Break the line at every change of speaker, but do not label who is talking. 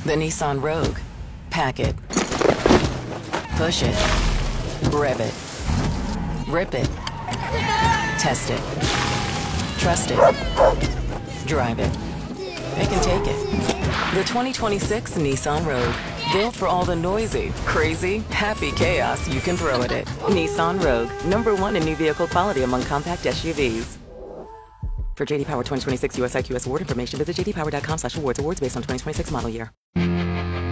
The Nissan Rogue. Pack it. Push it. Rev it. Rip it. Test it. Trust it. Drive it. It can take it. The 2026 Nissan Rogue. Built for all the noisy, crazy, happy chaos you can throw at it. Nissan Rogue. #1 in new vehicle quality among compact SUVs. For JD Power 2026 US IQS award information, visit jdpower.com/awards. Awards based on 2026 model year.